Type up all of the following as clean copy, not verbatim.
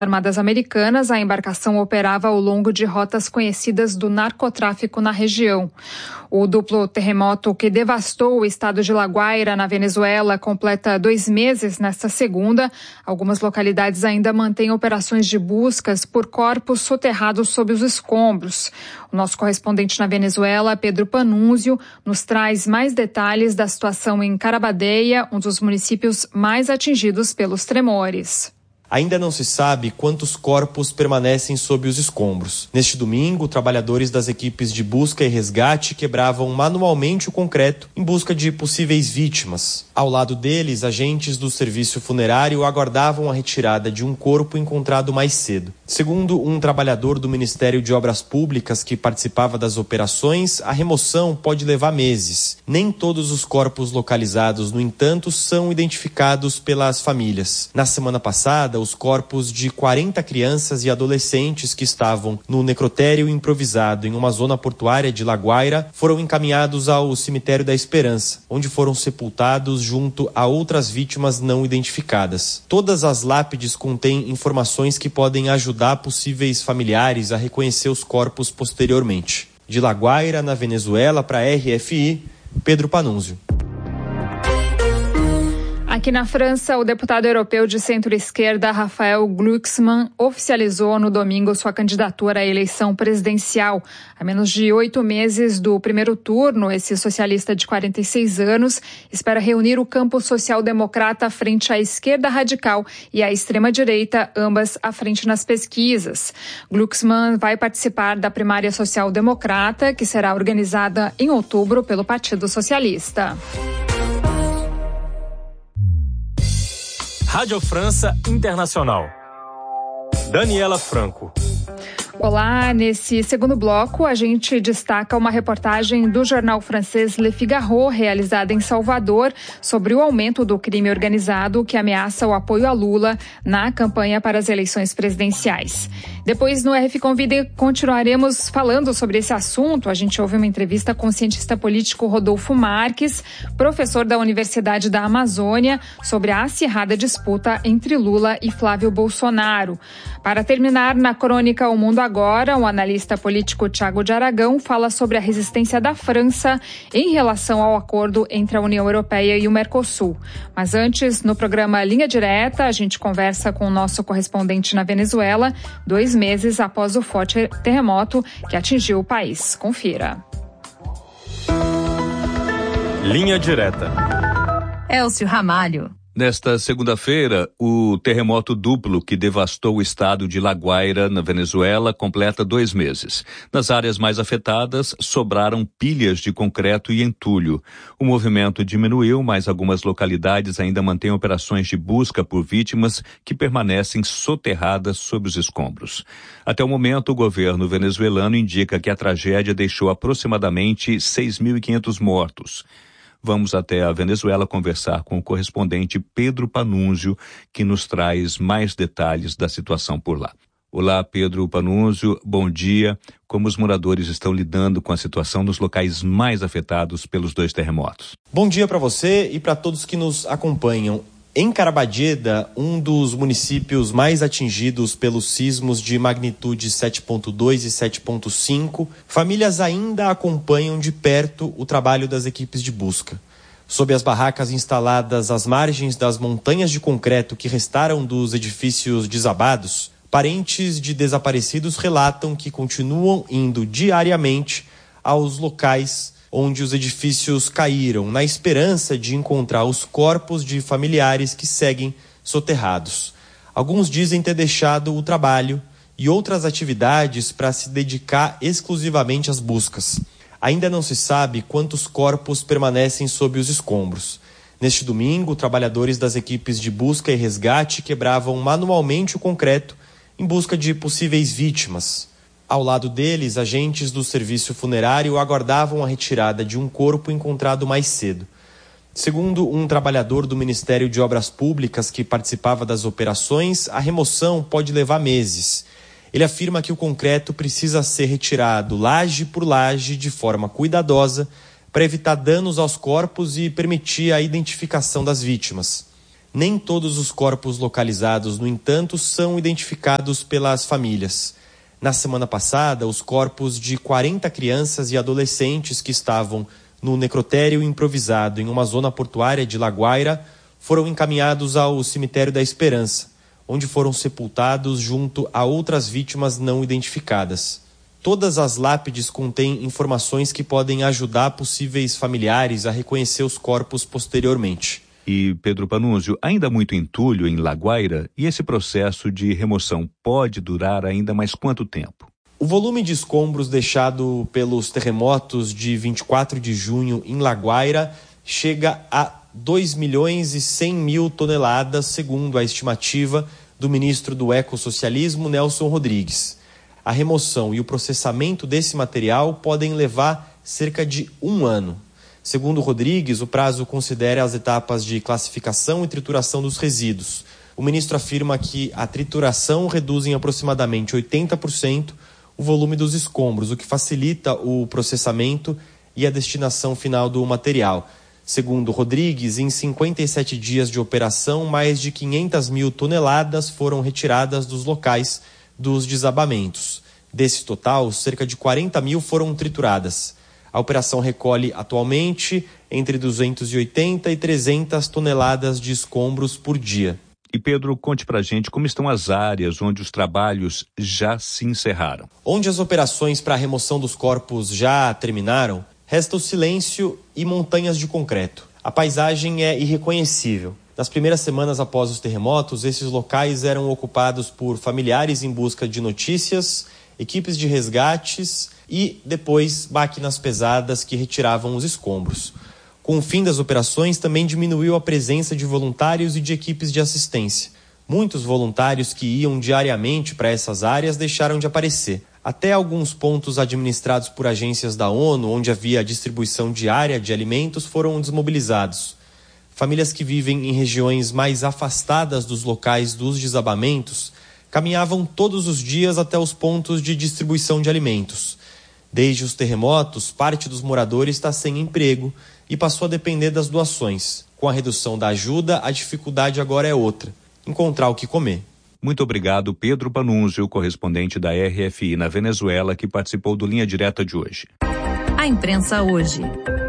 Armadas Americanas, a embarcação operava ao longo de rotas conhecidas do narcotráfico na região. O duplo terremoto que devastou o estado de La Guaira, na Venezuela, completa 2 meses nesta segunda. Algumas localidades ainda mantêm operações de buscas por corpos soterrados sob os escombros. O nosso correspondente na Venezuela, Pedro Panunzio, nos traz mais detalhes da situação em Carabadeia, um dos municípios mais atingidos pelos tremores. Ainda não se sabe quantos corpos permanecem sob os escombros. Neste domingo, trabalhadores das equipes de busca e resgate quebravam manualmente o concreto em busca de possíveis vítimas. Ao lado deles, agentes do serviço funerário aguardavam a retirada de um corpo encontrado mais cedo. Segundo um trabalhador do Ministério de Obras Públicas que participava das operações, a remoção pode levar meses. Nem todos os corpos localizados, no entanto, são identificados pelas famílias. Na semana passada, os corpos de 40 crianças e adolescentes que estavam no necrotério improvisado em uma zona portuária de La Guaira foram encaminhados ao Cemitério da Esperança, onde foram sepultados junto a outras vítimas não identificadas. Todas as lápides contêm informações que podem ajudar possíveis familiares a reconhecer os corpos posteriormente. De La Guaira, na Venezuela, para a RFI, Pedro Panunzio. Aqui na França, o deputado europeu de centro-esquerda, Raphaël Glucksmann, oficializou no domingo sua candidatura à eleição presidencial. A menos de 8 meses do primeiro turno, esse socialista de 46 anos espera reunir o campo social-democrata frente à esquerda radical e à extrema-direita, ambas à frente nas pesquisas. Glucksmann vai participar da primária social-democrata, que será organizada em outubro pelo Partido Socialista. Rádio França Internacional. Daniela Franco. Olá, nesse segundo bloco a gente destaca uma reportagem do jornal francês Le Figaro, realizada em Salvador, sobre o aumento do crime organizado que ameaça o apoio a Lula na campanha para as eleições presidenciais. Depois, no RF Convida, continuaremos falando sobre esse assunto. A gente ouve uma entrevista com o cientista político Rodolfo Marques, professor da Universidade da Amazônia, sobre a acirrada disputa entre Lula e Flávio Bolsonaro. Para terminar, na crônica O Mundo Agora, o analista político Thiago de Aragão fala sobre a resistência da França em relação ao acordo entre a União Europeia e o Mercosul. Mas antes, no programa Linha Direta, a gente conversa com o nosso correspondente na Venezuela, 2 meses após o forte terremoto que atingiu o país. Confira. Linha Direta. Elcio Ramalho. Nesta segunda-feira, o terremoto duplo que devastou o estado de La Guaira, na Venezuela, completa 2 meses. Nas áreas mais afetadas, sobraram pilhas de concreto e entulho. O movimento diminuiu, mas algumas localidades ainda mantêm operações de busca por vítimas que permanecem soterradas sob os escombros. Até o momento, o governo venezuelano indica que a tragédia deixou aproximadamente 6.500 mortos. Vamos até a Venezuela conversar com o correspondente Pedro Panunzio, que nos traz mais detalhes da situação por lá. Olá, Pedro Panunzio, bom dia. Como os moradores estão lidando com a situação nos locais mais afetados pelos 2 terremotos? Bom dia para você e para todos que nos acompanham. Em Carabadeira, um dos municípios mais atingidos pelos sismos de magnitude 7.2 e 7.5, famílias ainda acompanham de perto o trabalho das equipes de busca. Sob as barracas instaladas às margens das montanhas de concreto que restaram dos edifícios desabados, parentes de desaparecidos relatam que continuam indo diariamente aos locais onde os edifícios caíram, na esperança de encontrar os corpos de familiares que seguem soterrados. Alguns dizem ter deixado o trabalho e outras atividades para se dedicar exclusivamente às buscas. Ainda não se sabe quantos corpos permanecem sob os escombros. Neste domingo, trabalhadores das equipes de busca e resgate quebravam manualmente o concreto em busca de possíveis vítimas. Ao lado deles, agentes do serviço funerário aguardavam a retirada de um corpo encontrado mais cedo. Segundo um trabalhador do Ministério de Obras Públicas que participava das operações, a remoção pode levar meses. Ele afirma que o concreto precisa ser retirado laje por laje de forma cuidadosa para evitar danos aos corpos e permitir a identificação das vítimas. Nem todos os corpos localizados, no entanto, são identificados pelas famílias. Na semana passada, os corpos de 40 crianças e adolescentes que estavam no necrotério improvisado em uma zona portuária de Laguaira foram encaminhados ao Cemitério da Esperança, onde foram sepultados junto a outras vítimas não identificadas. Todas as lápides contêm informações que podem ajudar possíveis familiares a reconhecer os corpos posteriormente. E, Pedro Panunzio, ainda muito entulho em Laguaira, e esse processo de remoção pode durar ainda mais quanto tempo? O volume de escombros deixado pelos terremotos de 24 de junho em Laguaira chega a 2.100.000 toneladas, segundo a estimativa do ministro do Ecossocialismo, Nelson Rodrigues. A remoção e o processamento desse material podem levar cerca de 1 ano. Segundo Rodrigues, o prazo considera as etapas de classificação e trituração dos resíduos. O ministro afirma que a trituração reduz em aproximadamente 80% o volume dos escombros, o que facilita o processamento e a destinação final do material. Segundo Rodrigues, em 57 dias de operação, mais de 500.000 toneladas foram retiradas dos locais dos desabamentos. Desse total, cerca de 40.000 foram trituradas. A operação recolhe atualmente entre 280 e 300 toneladas de escombros por dia. E Pedro, conte pra gente como estão as áreas onde os trabalhos já se encerraram. Onde as operações para a remoção dos corpos já terminaram, resta o silêncio e montanhas de concreto. A paisagem é irreconhecível. Nas primeiras semanas após os terremotos, esses locais eram ocupados por familiares em busca de notícias, equipes de resgates e, depois, máquinas pesadas que retiravam os escombros. Com o fim das operações, também diminuiu a presença de voluntários e de equipes de assistência. Muitos voluntários que iam diariamente para essas áreas deixaram de aparecer. Até alguns pontos administrados por agências da ONU, onde havia distribuição diária de alimentos, foram desmobilizados. Famílias que vivem em regiões mais afastadas dos locais dos desabamentos caminhavam todos os dias até os pontos de distribuição de alimentos. Desde os terremotos, parte dos moradores está sem emprego e passou a depender das doações. Com a redução da ajuda, a dificuldade agora é outra: encontrar o que comer. Muito obrigado, Pedro Panunzio, correspondente da RFI na Venezuela, que participou do Linha Direta de hoje. A imprensa hoje.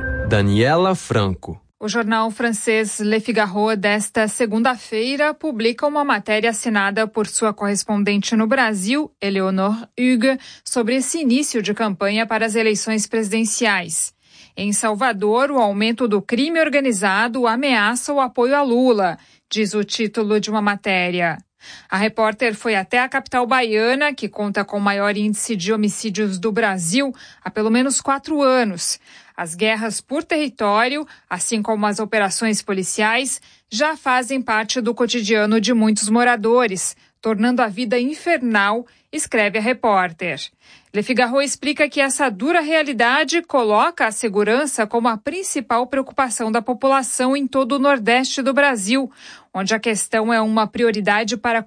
Daniela Franco. O jornal francês Le Figaro desta segunda-feira publica uma matéria assinada por sua correspondente no Brasil, Eleonore Hugues, sobre esse início de campanha para as eleições presidenciais. Em Salvador, o aumento do crime organizado ameaça o apoio a Lula, diz o título de uma matéria. A repórter foi até a capital baiana, que conta com o maior índice de homicídios do Brasil há pelo menos 4 anos. As guerras por território, assim como as operações policiais, já fazem parte do cotidiano de muitos moradores, tornando a vida infernal, escreve a repórter. Le Figaro explica que essa dura realidade coloca a segurança como a principal preocupação da população em todo o Nordeste do Brasil, onde a questão é uma prioridade para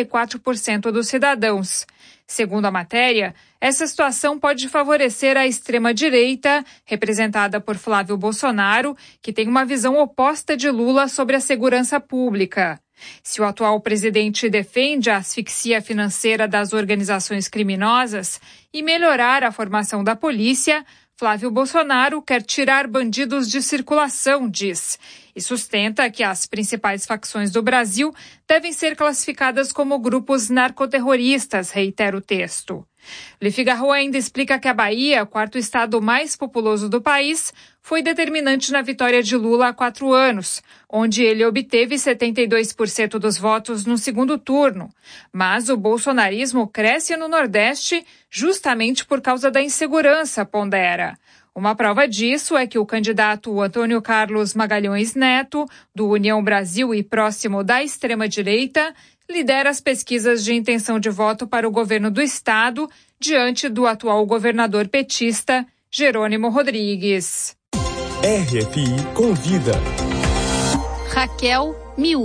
44% dos cidadãos. Segundo a matéria, essa situação pode favorecer a extrema-direita, representada por Flávio Bolsonaro, que tem uma visão oposta de Lula sobre a segurança pública. Se o atual presidente defende a asfixia financeira das organizações criminosas e melhorar a formação da polícia, Flávio Bolsonaro quer tirar bandidos de circulação, diz, e sustenta que as principais facções do Brasil devem ser classificadas como grupos narcoterroristas, reitera o texto. Le Figaro ainda explica que a Bahia, quarto estado mais populoso do país, foi determinante na vitória de Lula há 4 anos, onde ele obteve 72% dos votos no segundo turno. Mas o bolsonarismo cresce no Nordeste justamente por causa da insegurança, pondera. Uma prova disso é que o candidato Antônio Carlos Magalhães Neto, do União Brasil e próximo da extrema-direita, lidera as pesquisas de intenção de voto para o governo do estado, diante do atual governador petista, Jerônimo Rodrigues. RFI convida. Raquel Miura.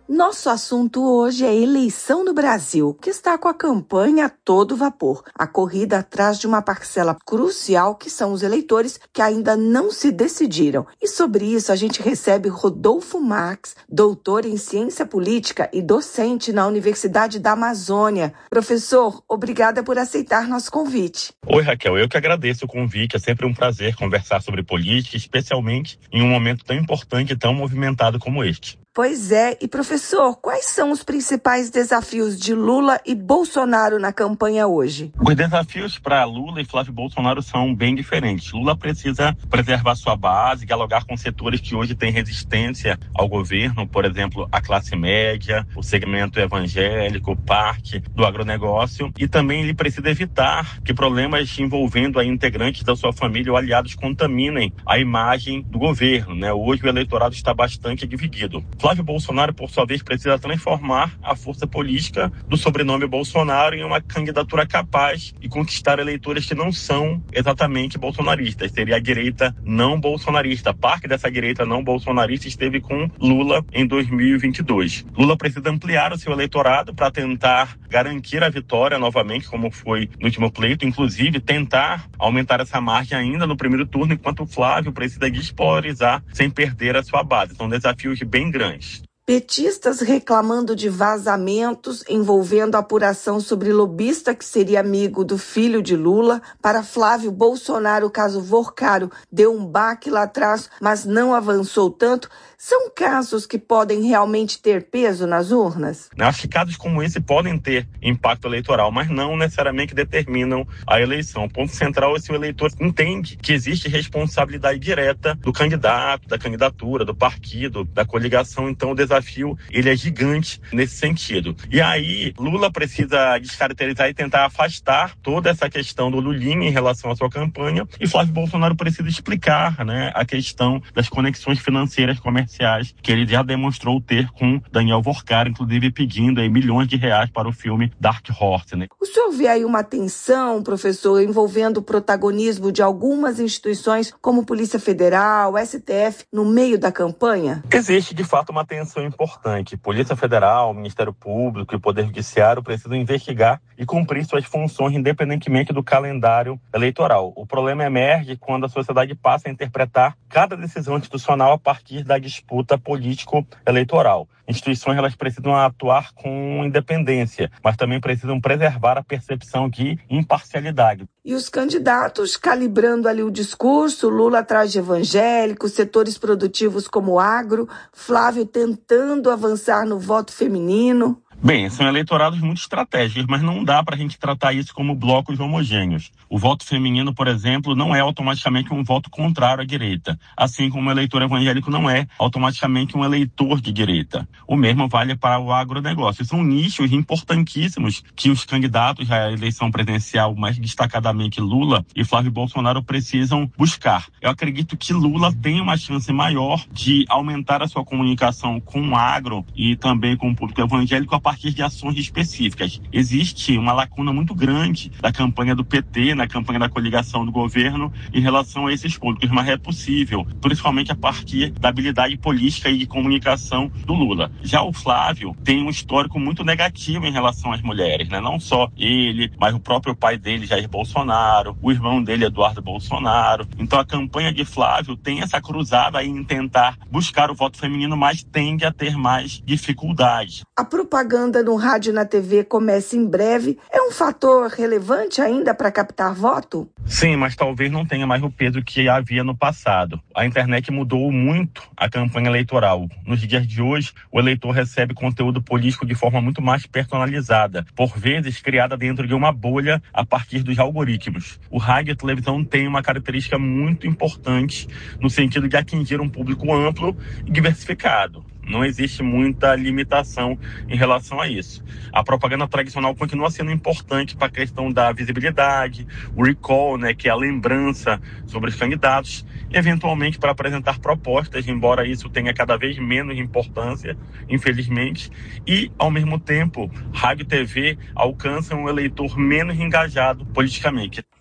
Nosso assunto hoje é eleição no Brasil, que está com a campanha a todo vapor. A corrida atrás de uma parcela crucial, que são os eleitores que ainda não se decidiram. E sobre isso a gente recebe Rodolfo Marques, doutor em ciência política e docente na Universidade da Amazônia. Professor, obrigada por aceitar nosso convite. Oi, Raquel, eu que agradeço o convite. É sempre um prazer conversar sobre política, especialmente em um momento tão importante e tão movimentado como este. Pois é, e professor, quais são os principais desafios de Lula e Bolsonaro na campanha hoje? Os desafios para Lula e Flávio Bolsonaro são bem diferentes. Lula precisa preservar sua base, dialogar com setores que hoje têm resistência ao governo, por exemplo, a classe média, o segmento evangélico, parte do agronegócio, e também ele precisa evitar que problemas envolvendo aí integrantes da sua família ou aliados contaminem a imagem do governo, né? Hoje o eleitorado está bastante dividido. Flávio Bolsonaro, por sua vez, precisa transformar a força política do sobrenome Bolsonaro em uma candidatura capaz de conquistar eleitores que não são exatamente bolsonaristas. Seria a direita não bolsonarista. Parte dessa direita não bolsonarista esteve com Lula em 2022. Lula precisa ampliar o seu eleitorado para tentar garantir a vitória novamente, como foi no último pleito, inclusive tentar aumentar essa margem ainda no primeiro turno, enquanto o Flávio precisa despolarizar sem perder a sua base. São desafios bem grandes. Petistas reclamando de vazamentos envolvendo a apuração sobre lobista que seria amigo do filho de Lula. Para Flávio Bolsonaro, o caso Vorcaro deu um baque lá atrás, mas não avançou tanto. São casos que podem realmente ter peso nas urnas? Acho que casos como esse podem ter impacto eleitoral, mas não necessariamente determinam a eleição. O ponto central é se o eleitor entende que existe responsabilidade direta do candidato, da candidatura, do partido, da coligação. Então o desafio ele é gigante nesse sentido. E aí Lula precisa descaracterizar e tentar afastar toda essa questão do Lulinha em relação à sua campanha, e Flávio Bolsonaro precisa explicar, né, a questão das conexões financeiras comerciais que ele já demonstrou ter com Daniel Vorcaro, inclusive pedindo aí milhões de reais para o filme Dark Horse, né? O senhor vê aí uma tensão, professor, envolvendo o protagonismo de algumas instituições como Polícia Federal, STF, no meio da campanha? Existe, de fato, uma tensão importante. Polícia Federal, Ministério Público e Poder Judiciário precisam investigar e cumprir suas funções independentemente do calendário eleitoral. O problema emerge quando a sociedade passa a interpretar cada decisão institucional a partir da disputa político-eleitoral. Instituições elas precisam atuar com independência, mas também precisam preservar a percepção de imparcialidade. E os candidatos calibrando ali o discurso, Lula atrás de evangélicos, setores produtivos como o agro, Flávio tentando avançar no voto feminino. Bem, são eleitorados muito estratégicos, mas não dá para a gente tratar isso como blocos homogêneos. O voto feminino, por exemplo, não é automaticamente um voto contrário à direita, assim como o eleitor evangélico não é automaticamente um eleitor de direita. O mesmo vale para o agronegócio. São nichos importantíssimos que os candidatos à eleição presidencial, mais destacadamente Lula e Flávio Bolsonaro, precisam buscar. Eu acredito que Lula tem uma chance maior de aumentar a sua comunicação com o agro e também com o público evangélico a partir de ações específicas. Existe uma lacuna muito grande da campanha do PT, na campanha da coligação do governo, em relação a esses públicos, mas é possível, principalmente a partir da habilidade política e de comunicação do Lula. Já o Flávio tem um histórico muito negativo em relação às mulheres, né? Não só ele, mas o próprio pai dele, Jair Bolsonaro, o irmão dele, Eduardo Bolsonaro. Então a campanha de Flávio tem essa cruzada aí em tentar buscar o voto feminino, mas tende a ter mais dificuldade. A propaganda no rádio e na TV começa em breve. É um fator relevante ainda para captar voto? Sim, mas talvez não tenha mais o peso que havia no passado. A internet mudou muito a campanha eleitoral. Nos dias de hoje, o eleitor recebe conteúdo político de forma muito mais personalizada, por vezes criada dentro de uma bolha a partir dos algoritmos. O rádio e a televisão têm uma característica muito importante no sentido de atingir um público amplo e diversificado. Não existe muita limitação em relação a isso. A propaganda tradicional continua sendo importante para a questão da visibilidade, o recall, né, que é a lembrança sobre os candidatos, e eventualmente para apresentar propostas, embora isso tenha cada vez menos importância, infelizmente, e, ao mesmo tempo, rádio e TV alcançam um eleitor menos engajado politicamente.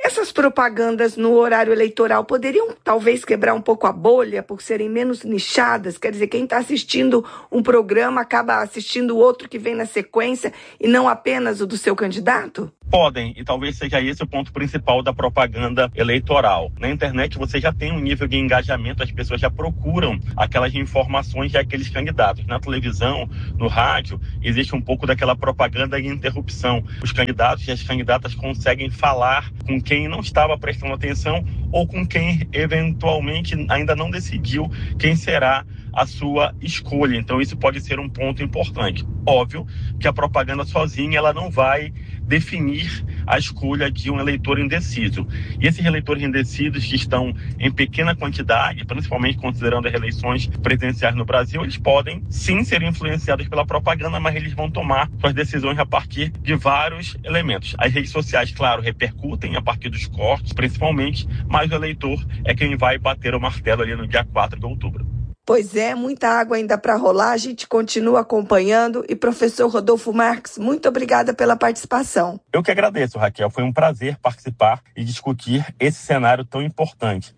Essas propagandas no horário eleitoral poderiam talvez quebrar um pouco a bolha por serem menos nichadas? Quer dizer, quem está assistindo um programa acaba assistindo o outro que vem na sequência e não apenas o do seu candidato? Podem, e talvez seja esse o ponto principal da propaganda eleitoral. Na internet você já tem um nível de engajamento, as pessoas já procuram aquelas informações de aqueles candidatos. Na televisão, no rádio, existe um pouco daquela propaganda e interrupção. Os candidatos e as candidatas conseguem falar com quem não estava prestando atenção ou com quem eventualmente ainda não decidiu quem será a sua escolha. Então isso pode ser um ponto importante. Óbvio que a propaganda sozinha ela não vai definir a escolha de um eleitor indeciso. E esses eleitores indecisos que estão em pequena quantidade, principalmente considerando as eleições presidenciais no Brasil, eles podem sim ser influenciados pela propaganda, mas eles vão tomar suas decisões a partir de vários elementos. As redes sociais, claro, repercutem a partir dos cortes, principalmente, mas o eleitor é quem vai bater o martelo ali no dia 4 de outubro. Pois é, muita água ainda para rolar, a gente continua acompanhando. E professor Rodolfo Marques, muito obrigada pela participação. Eu que agradeço, Raquel. Foi um prazer participar e discutir esse cenário tão importante.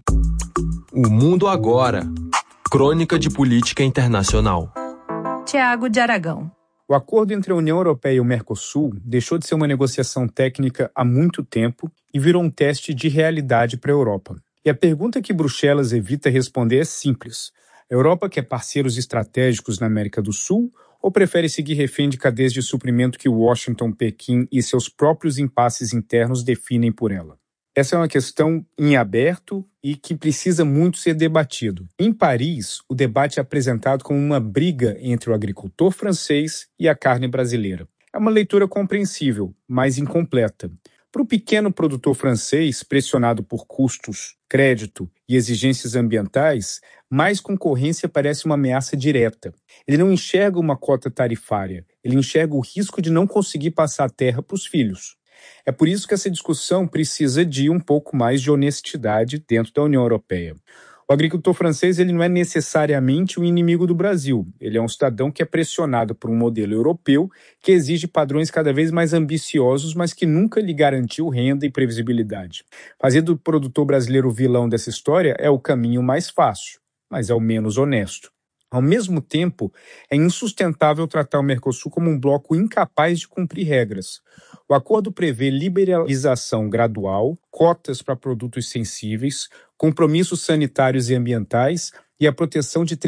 O Mundo Agora. Crônica de Política Internacional. Tiago de Aragão. O acordo entre a União Europeia e o Mercosul deixou de ser uma negociação técnica há muito tempo e virou um teste de realidade para a Europa. E a pergunta que Bruxelas evita responder é simples. A Europa quer parceiros estratégicos na América do Sul ou prefere seguir refém de cadeias de suprimento que Washington, Pequim e seus próprios impasses internos definem por ela? Essa é uma questão em aberto e que precisa muito ser debatido. Em Paris, o debate é apresentado como uma briga entre o agricultor francês e a carne brasileira. É uma leitura compreensível, mas incompleta. Para o pequeno produtor francês, pressionado por custos, crédito e exigências ambientais, mais concorrência parece uma ameaça direta. Ele não enxerga uma cota tarifária, ele enxerga o risco de não conseguir passar a terra para os filhos. É por isso que essa discussão precisa de um pouco mais de honestidade dentro da União Europeia. O agricultor francês ele não é necessariamente um inimigo do Brasil. Ele é um cidadão que é pressionado por um modelo europeu que exige padrões cada vez mais ambiciosos, mas que nunca lhe garantiu renda e previsibilidade. Fazer do produtor brasileiro o vilão dessa história é o caminho mais fácil, mas é o menos honesto. Ao mesmo tempo, é insustentável tratar o Mercosul como um bloco incapaz de cumprir regras. O acordo prevê liberalização gradual, cotas para produtos sensíveis, compromissos sanitários e ambientais e a proteção de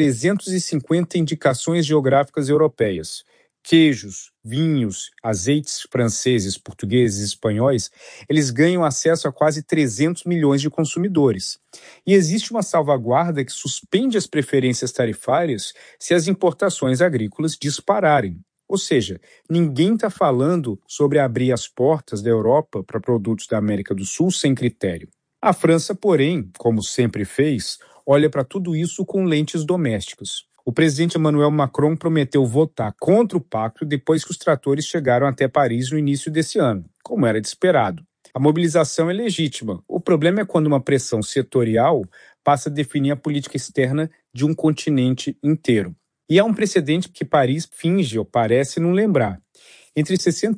350 indicações geográficas europeias. Queijos, vinhos, azeites franceses, portugueses e espanhóis, eles ganham acesso a quase 300 milhões de consumidores. E existe uma salvaguarda que suspende as preferências tarifárias se as importações agrícolas dispararem. Ou seja, ninguém está falando sobre abrir as portas da Europa para produtos da América do Sul sem critério. A França, porém, como sempre fez, olha para tudo isso com lentes domésticas. O presidente Emmanuel Macron prometeu votar contra o pacto depois que os tratores chegaram até Paris no início desse ano, como era de esperado. A mobilização é legítima. O problema é quando uma pressão setorial passa a definir a política externa de um continente inteiro. E há um precedente que Paris finge ou parece não lembrar. Entre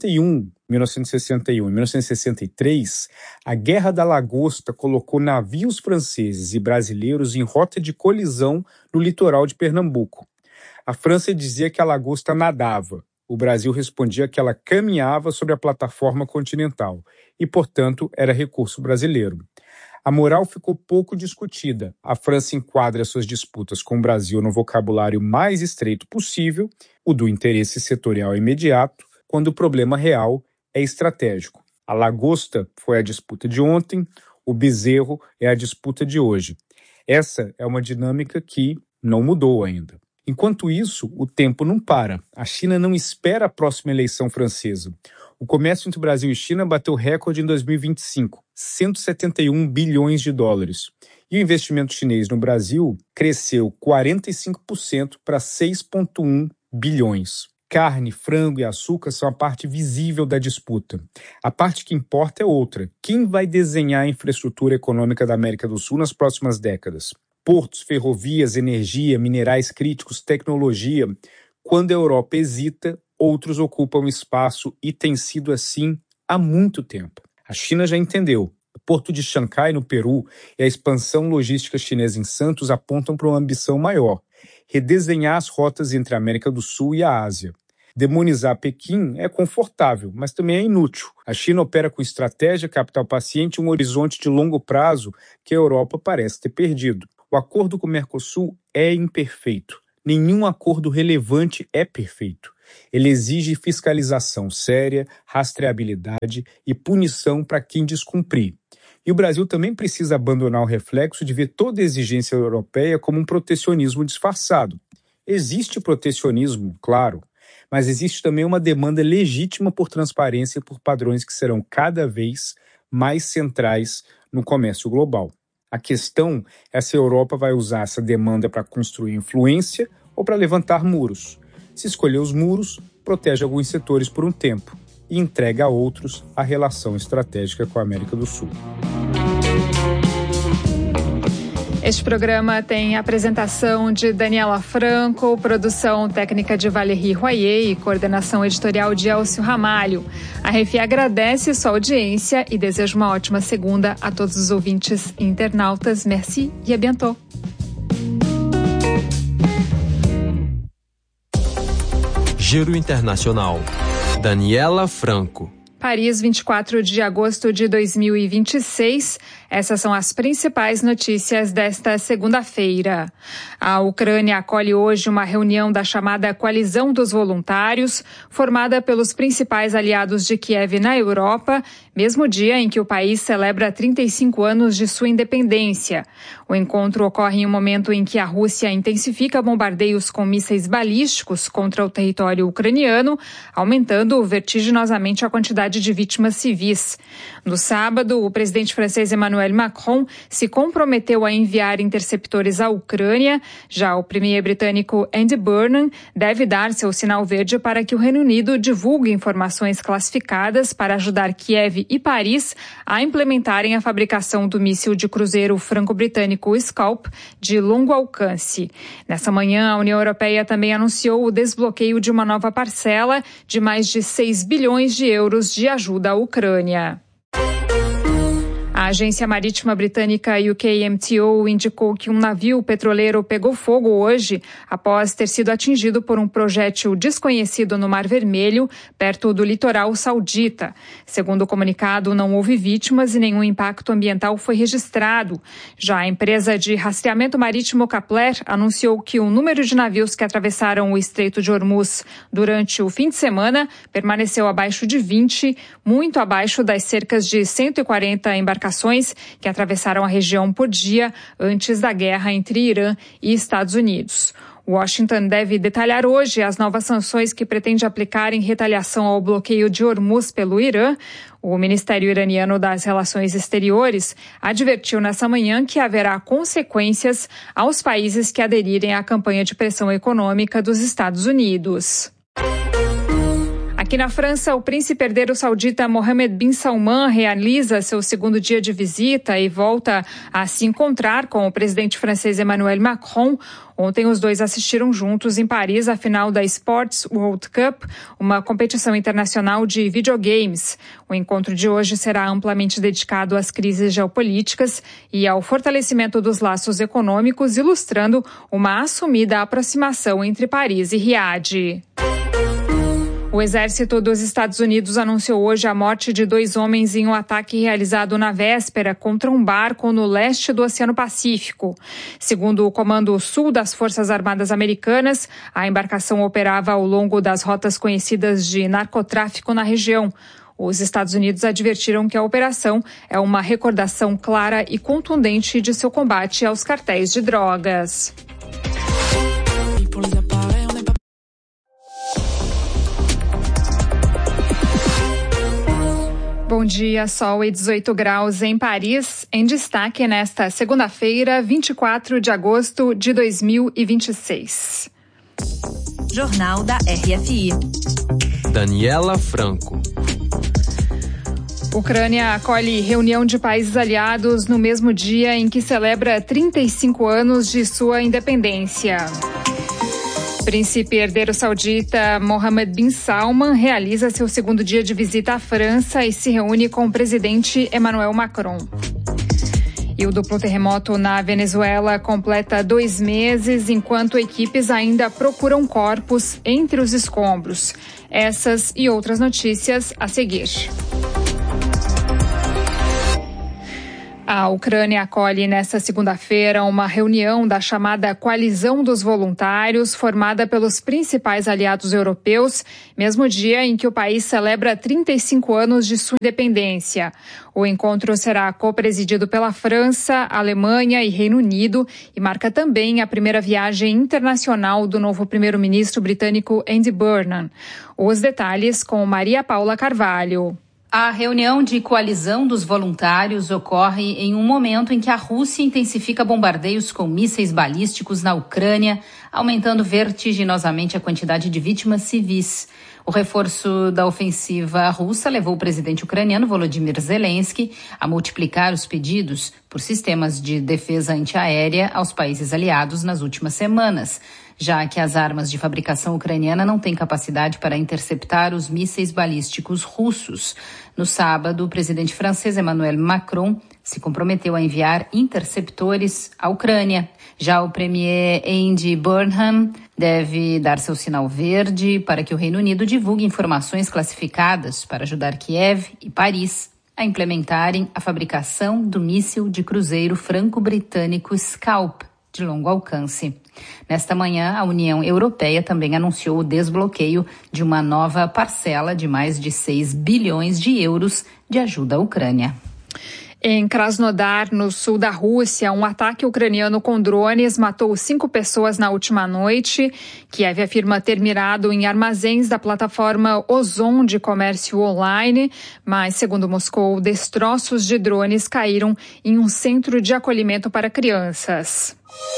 1961 e 1963, a Guerra da Lagosta colocou navios franceses e brasileiros em rota de colisão no litoral de Pernambuco. A França dizia que a lagosta nadava. O Brasil respondia que ela caminhava sobre a plataforma continental e, portanto, era recurso brasileiro. A moral ficou pouco discutida. A França enquadra suas disputas com o Brasil no vocabulário mais estreito possível, o do interesse setorial imediato, quando o problema real é estratégico. A lagosta foi a disputa de ontem, o bezerro é a disputa de hoje. Essa é uma dinâmica que não mudou ainda. Enquanto isso, o tempo não para. A China não espera a próxima eleição francesa. O comércio entre Brasil e China bateu recorde em 2025, 171 bilhões de dólares. E o investimento chinês no Brasil cresceu 45% para 6,1 bilhões. Carne, frango e açúcar são a parte visível da disputa. A parte que importa é outra. Quem vai desenhar a infraestrutura econômica da América do Sul nas próximas décadas? Portos, ferrovias, energia, minerais críticos, tecnologia. Quando a Europa hesita, outros ocupam espaço e tem sido assim há muito tempo. A China já entendeu. O O porto de Xangai, no Peru, e a expansão logística chinesa em Santos apontam para uma ambição maior: redesenhar as rotas entre a América do Sul e a Ásia. Demonizar Pequim é confortável, mas também é inútil. A China opera com estratégia, capital paciente e um horizonte de longo prazo que a Europa parece ter perdido. O acordo com o Mercosul é imperfeito. Nenhum acordo relevante é perfeito. Ele exige fiscalização séria, rastreabilidade e punição para quem descumprir. E o Brasil também precisa abandonar o reflexo de ver toda a exigência europeia como um protecionismo disfarçado. Existe protecionismo, claro, mas existe também uma demanda legítima por transparência e por padrões que serão cada vez mais centrais no comércio global. A questão é se a Europa vai usar essa demanda para construir influência ou para levantar muros. Se escolher os muros, protege alguns setores por um tempo e entrega a outros a relação estratégica com a América do Sul. Este programa tem apresentação de Daniela Franco, produção técnica de Valérie Royer e coordenação editorial de Elcio Ramalho. A RFI agradece sua audiência e deseja uma ótima segunda a todos os ouvintes e internautas. Merci e à bientôt. Giro Internacional. Daniela Franco. Paris, 24 de agosto de 2026. Essas são as principais notícias desta segunda-feira. A Ucrânia acolhe hoje uma reunião da chamada Coalizão dos Voluntários, formada pelos principais aliados de Kiev na Europa, mesmo dia em que o país celebra 35 anos de sua independência. O encontro ocorre em um momento em que a Rússia intensifica bombardeios com mísseis balísticos contra o território ucraniano, aumentando vertiginosamente a quantidade de vítimas civis. No sábado, o presidente francês Emmanuel Macron se comprometeu a enviar interceptores à Ucrânia. Já o premier britânico Andy Burnham deve dar seu sinal verde para que o Reino Unido divulgue informações classificadas para ajudar Kiev e Paris a implementarem a fabricação do míssil de cruzeiro franco-britânico Scalp de longo alcance. Nessa manhã, a União Europeia também anunciou o desbloqueio de uma nova parcela de mais de 6 bilhões de euros de ajuda à Ucrânia. A agência marítima britânica UKMTO indicou que um navio petroleiro pegou fogo hoje após ter sido atingido por um projétil desconhecido no Mar Vermelho, perto do litoral saudita. Segundo o comunicado, não houve vítimas e nenhum impacto ambiental foi registrado. Já a empresa de rastreamento marítimo Kepler anunciou que o número de navios que atravessaram o Estreito de Hormuz durante o fim de semana permaneceu abaixo de 20, muito abaixo das cerca de 140 embarcações que atravessaram a região por dia antes da guerra entre Irã e Estados Unidos. Washington deve detalhar hoje as novas sanções que pretende aplicar em retaliação ao bloqueio de Hormuz pelo Irã. O Ministério Iraniano das Relações Exteriores advertiu nessa manhã que haverá consequências aos países que aderirem à campanha de pressão econômica dos Estados Unidos. Aqui na França, o príncipe herdeiro saudita Mohammed bin Salman realiza seu segundo dia de visita e volta a se encontrar com o presidente francês Emmanuel Macron. Ontem, os dois assistiram juntos em Paris à final da Sports World Cup, uma competição internacional de videogames. O encontro de hoje será amplamente dedicado às crises geopolíticas e ao fortalecimento dos laços econômicos, ilustrando uma assumida aproximação entre Paris e Riad. O exército dos Estados Unidos anunciou hoje a morte de 2 homens em um ataque realizado na véspera contra um barco no leste do Oceano Pacífico. Segundo o Comando Sul das Forças Armadas Americanas, a embarcação operava ao longo das rotas conhecidas de narcotráfico na região. Os Estados Unidos advertiram que a operação é uma recordação clara e contundente de seu combate aos cartéis de drogas. Bom dia, sol e 18 graus em Paris. Em destaque nesta segunda-feira, 24 de agosto de 2026. Jornal da RFI. Daniela Franco. Ucrânia acolhe reunião de países aliados no mesmo dia em que celebra 35 anos de sua independência. príncipe herdeiro saudita Mohammed bin Salman realiza seu segundo dia de visita à França e se reúne com o presidente Emmanuel Macron. E o duplo terremoto na Venezuela completa 2 meses, enquanto equipes ainda procuram corpos entre os escombros. Essas e outras notícias a seguir. A Ucrânia acolhe nesta segunda-feira uma reunião da chamada Coalizão dos Voluntários, formada pelos principais aliados europeus, mesmo dia em que o país celebra 35 anos de sua independência. O encontro será co-presidido pela França, Alemanha e Reino Unido e marca também a primeira viagem internacional do novo primeiro-ministro britânico Andy Burnham. Os detalhes com Maria Paula Carvalho. A reunião de coalizão dos voluntários ocorre em um momento em que a Rússia intensifica bombardeios com mísseis balísticos na Ucrânia, aumentando vertiginosamente a quantidade de vítimas civis. O reforço da ofensiva russa levou o presidente ucraniano Volodymyr Zelensky a multiplicar os pedidos por sistemas de defesa antiaérea aos países aliados nas últimas semanas, já que as armas de fabricação ucraniana não têm capacidade para interceptar os mísseis balísticos russos. No sábado, o presidente francês Emmanuel Macron se comprometeu a enviar interceptores à Ucrânia. Já o premier Andy Burnham deve dar seu sinal verde para que o Reino Unido divulgue informações classificadas para ajudar Kiev e Paris a implementarem a fabricação do míssil de cruzeiro franco-britânico Scalp, de longo alcance. Nesta manhã, a União Europeia também anunciou o desbloqueio de uma nova parcela de mais de 6 bilhões de euros de ajuda à Ucrânia. Em Krasnodar, no sul da Rússia, um ataque ucraniano com drones matou 5 pessoas na última noite. Kiev afirma ter mirado em armazéns da plataforma Ozon de comércio online, mas, segundo Moscou, destroços de drones caíram em um centro de acolhimento para crianças.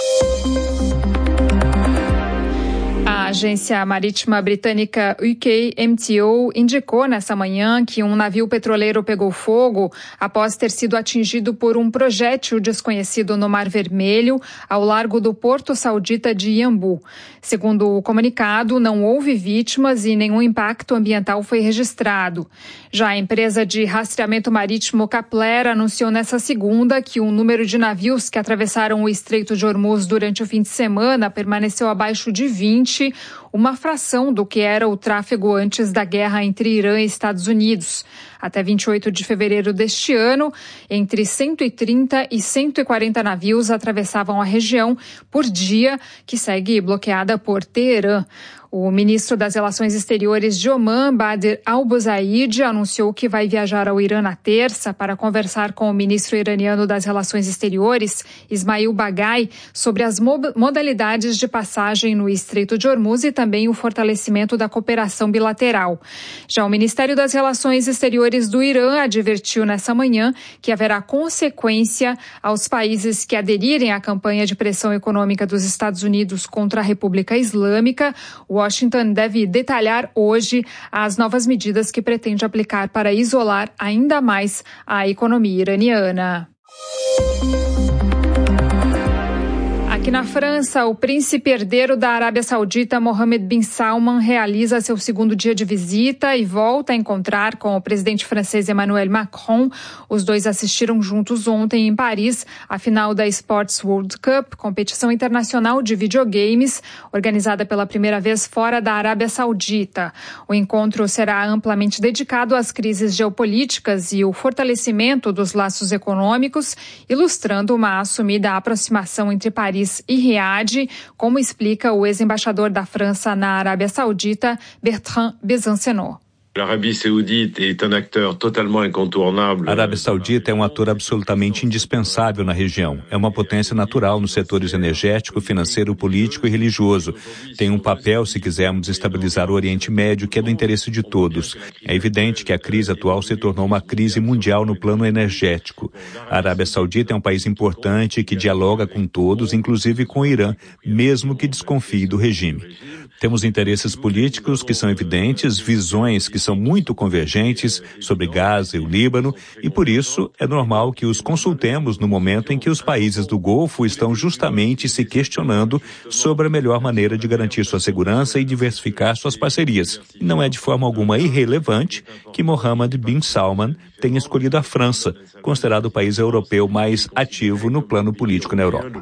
A agência marítima britânica UKMTO indicou nessa manhã que um navio petroleiro pegou fogo após ter sido atingido por um projétil desconhecido no Mar Vermelho, ao largo do porto saudita de Yanbu. Segundo o comunicado, não houve vítimas e nenhum impacto ambiental foi registrado. Já a empresa de rastreamento marítimo Kepler anunciou nessa segunda que o número de navios que atravessaram o Estreito de Hormuz durante o fim de semana permaneceu abaixo de 20, uma fração do que era o tráfego antes da guerra entre Irã e Estados Unidos. Até 28 de fevereiro deste ano, entre 130 e 140 navios atravessavam a região por dia, que segue bloqueada por Teherã. O ministro das Relações Exteriores de Oman, Badr al-Buzaid, anunciou que vai viajar ao Irã na terça para conversar com o ministro iraniano das Relações Exteriores, Ismail Baghai, sobre as modalidades de passagem no Estreito de Hormuz e também o fortalecimento da cooperação bilateral. Já o Ministério das Relações Exteriores do Irã advertiu nessa manhã que haverá consequência aos países que aderirem à campanha de pressão econômica dos Estados Unidos contra a República Islâmica. Washington deve detalhar hoje as novas medidas que pretende aplicar para isolar ainda mais a economia iraniana. Aqui na França, o príncipe herdeiro da Arábia Saudita, Mohammed bin Salman, realiza seu segundo dia de visita e volta a encontrar com o presidente francês Emmanuel Macron. Os dois assistiram juntos ontem em Paris a final da Sports World Cup, competição internacional de videogames, organizada pela primeira vez fora da Arábia Saudita. O encontro será amplamente dedicado às crises geopolíticas e o fortalecimento dos laços econômicos, ilustrando uma assumida aproximação entre Paris e Riad, como explica o ex-embaixador da França na Arábia Saudita, Bertrand Besancenot. A Arábia Saudita é um ator absolutamente indispensável na região. É uma potência natural nos setores energético, financeiro, político e religioso. Tem um papel, se quisermos estabilizar o Oriente Médio, que é do interesse de todos. É evidente que a crise atual se tornou uma crise mundial no plano energético. A Arábia Saudita é um país importante que dialoga com todos, inclusive com o Irã, mesmo que desconfie do regime. Temos interesses políticos que são evidentes, visões que são muito convergentes sobre Gaza e o Líbano, e por isso é normal que os consultemos no momento em que os países do Golfo estão justamente se questionando sobre a melhor maneira de garantir sua segurança e diversificar suas parcerias. E não é de forma alguma irrelevante que Mohammed bin Salman tenha escolhido a França, considerado o país europeu mais ativo no plano político na Europa.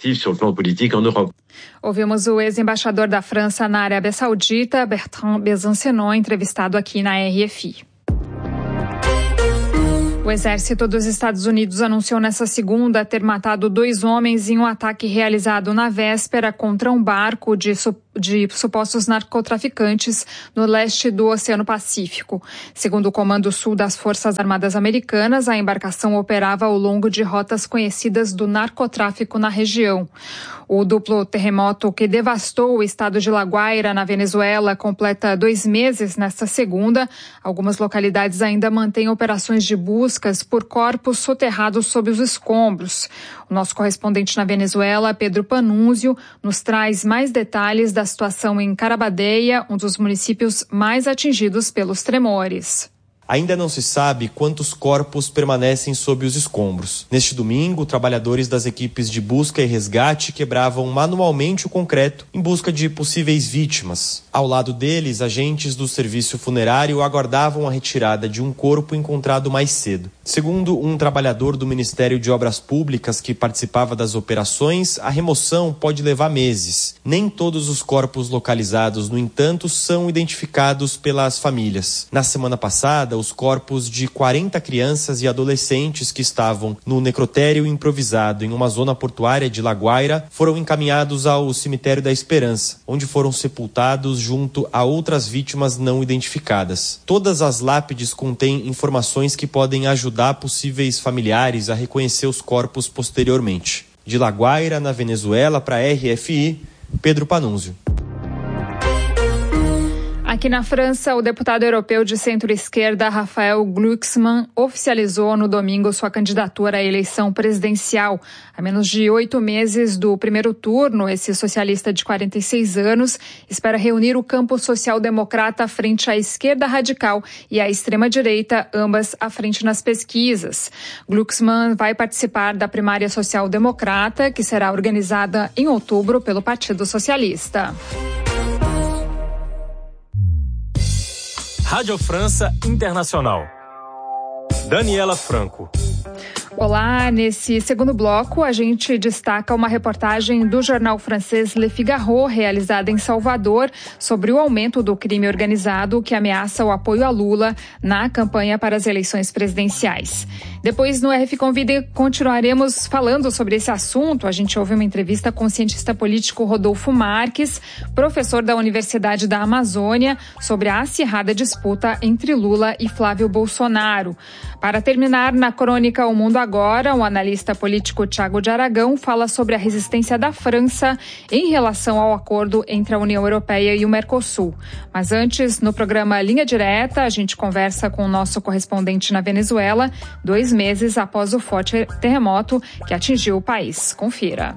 Ouvimos o ex-embaixador da França na Arábia Saudita, Bertrand Besancenot, entrevistado aqui na RFI. O exército dos Estados Unidos anunciou nesta segunda ter matado 2 homens em um ataque realizado na véspera contra um barco de supostos narcotraficantes no leste do Oceano Pacífico. Segundo o Comando Sul das Forças Armadas Americanas, a embarcação operava ao longo de rotas conhecidas do narcotráfico na região. O duplo terremoto que devastou o estado de La Guaira, na Venezuela, completa 2 meses nesta segunda. Algumas localidades ainda mantêm operações de buscas por corpos soterrados sob os escombros. O nosso correspondente na Venezuela, Pedro Panunzio, nos traz mais detalhes da situação em Carabadeia, um dos municípios mais atingidos pelos tremores. Ainda não se sabe quantos corpos permanecem sob os escombros. Neste domingo, trabalhadores das equipes de busca e resgate quebravam manualmente o concreto em busca de possíveis vítimas. Ao lado deles, agentes do serviço funerário aguardavam a retirada de um corpo encontrado mais cedo. Segundo um trabalhador do Ministério de Obras Públicas que participava das operações, a remoção pode levar meses. Nem todos os corpos localizados, no entanto, são identificados pelas famílias. Na semana passada, os corpos de 40 crianças e adolescentes que estavam no necrotério improvisado em uma zona portuária de La Guaira foram encaminhados ao Cemitério da Esperança, onde foram sepultados junto a outras vítimas não identificadas. Todas as lápides contêm informações que podem ajudar possíveis familiares a reconhecer os corpos posteriormente. De La Guaira, na Venezuela, para a RFI, Pedro Panunzio. Aqui na França, o deputado europeu de centro-esquerda, Raphael Glucksmann, oficializou no domingo sua candidatura à eleição presidencial. A menos de 8 meses do primeiro turno, esse socialista de 46 anos espera reunir o campo social-democrata frente à esquerda radical e à extrema-direita, ambas à frente nas pesquisas. Glucksmann vai participar da primária social-democrata, que será organizada em outubro pelo Partido Socialista. Rádio França Internacional. Daniela Franco. Olá, nesse segundo bloco a gente destaca uma reportagem do jornal francês Le Figaro, realizada em Salvador, sobre o aumento do crime organizado que ameaça o apoio a Lula na campanha para as eleições presidenciais. Depois, no RF Convida, continuaremos falando sobre esse assunto. A gente ouve uma entrevista com o cientista político Rodolfo Marques, professor da Universidade da Amazônia, sobre a acirrada disputa entre Lula e Flávio Bolsonaro. Para terminar, na crônica O Mundo Agora, o analista político Thiago de Aragão fala sobre a resistência da França em relação ao acordo entre a União Europeia e o Mercosul. Mas antes, no programa Linha Direta, a gente conversa com o nosso correspondente na Venezuela, 2 meses após o forte terremoto que atingiu o país. Confira.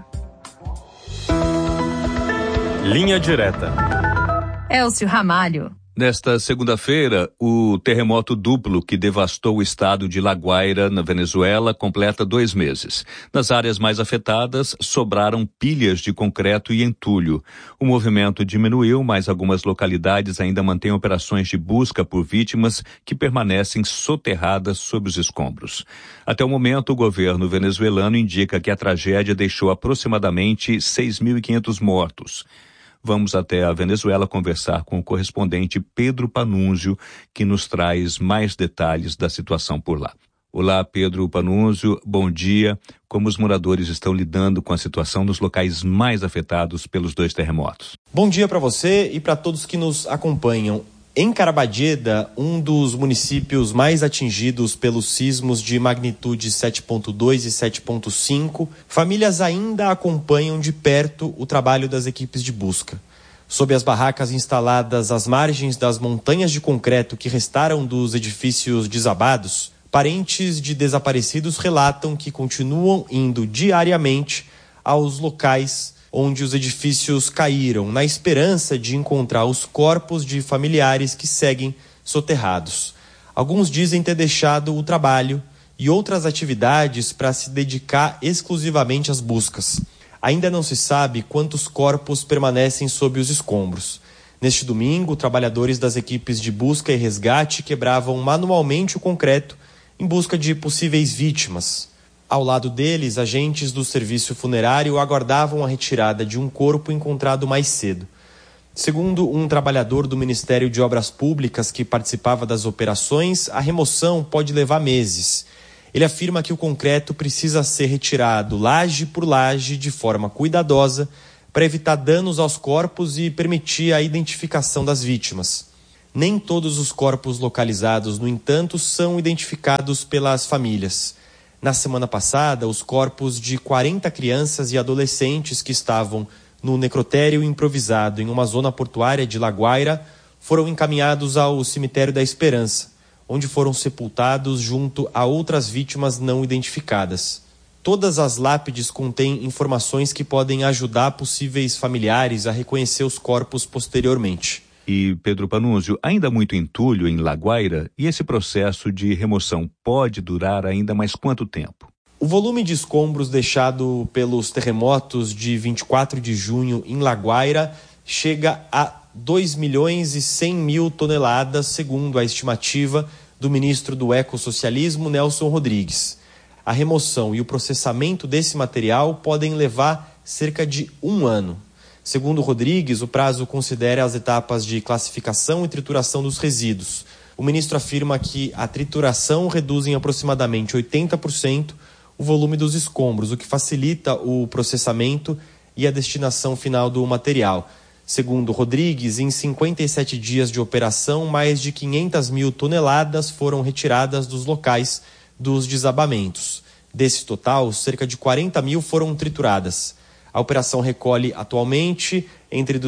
Linha Direta. Elcio Ramalho. Nesta segunda-feira, o terremoto duplo que devastou o estado de La Guaira, na Venezuela, completa 2 meses. Nas áreas mais afetadas, sobraram pilhas de concreto e entulho. O movimento diminuiu, mas algumas localidades ainda mantêm operações de busca por vítimas que permanecem soterradas sob os escombros. Até o momento, o governo venezuelano indica que a tragédia deixou aproximadamente 6.500 mortos. Vamos até a Venezuela conversar com o correspondente Pedro Panunzio, que nos traz mais detalhes da situação por lá. Olá, Pedro Panunzio, bom dia. Como os moradores estão lidando com a situação nos locais mais afetados pelos 2 terremotos? Bom dia para você e para todos que nos acompanham. Em Carabadeira, um dos municípios mais atingidos pelos sismos de magnitude 7.2 e 7.5, famílias ainda acompanham de perto o trabalho das equipes de busca. Sob as barracas instaladas às margens das montanhas de concreto que restaram dos edifícios desabados, parentes de desaparecidos relatam que continuam indo diariamente aos locais onde os edifícios caíram, na esperança de encontrar os corpos de familiares que seguem soterrados. Alguns dizem ter deixado o trabalho e outras atividades para se dedicar exclusivamente às buscas. Ainda não se sabe quantos corpos permanecem sob os escombros. Neste domingo, trabalhadores das equipes de busca e resgate quebravam manualmente o concreto em busca de possíveis vítimas. Ao lado deles, agentes do serviço funerário aguardavam a retirada de um corpo encontrado mais cedo. Segundo um trabalhador do Ministério de Obras Públicas que participava das operações, a remoção pode levar meses. Ele afirma que o concreto precisa ser retirado laje por laje de forma cuidadosa para evitar danos aos corpos e permitir a identificação das vítimas. Nem todos os corpos localizados, no entanto, são identificados pelas famílias. Na semana passada, os corpos de 40 crianças e adolescentes que estavam no necrotério improvisado em uma zona portuária de Laguaira foram encaminhados ao Cemitério da Esperança, onde foram sepultados junto a outras vítimas não identificadas. Todas as lápides contêm informações que podem ajudar possíveis familiares a reconhecer os corpos posteriormente. E, Pedro Panunzio, ainda muito entulho em Laguaira, e esse processo de remoção pode durar ainda mais quanto tempo? O volume de escombros deixado pelos terremotos de 24 de junho em Laguaira chega a 2.100.000 toneladas, segundo a estimativa do ministro do Ecossocialismo, Nelson Rodrigues. A remoção e o processamento desse material podem levar cerca de 1 ano. Segundo Rodrigues, o prazo considera as etapas de classificação e trituração dos resíduos. O ministro afirma que a trituração reduz em aproximadamente 80% o volume dos escombros, o que facilita o processamento e a destinação final do material. Segundo Rodrigues, em 57 dias de operação, mais de 500.000 toneladas foram retiradas dos locais dos desabamentos. Desse total, cerca de 40.000 foram trituradas. A operação recolhe atualmente entre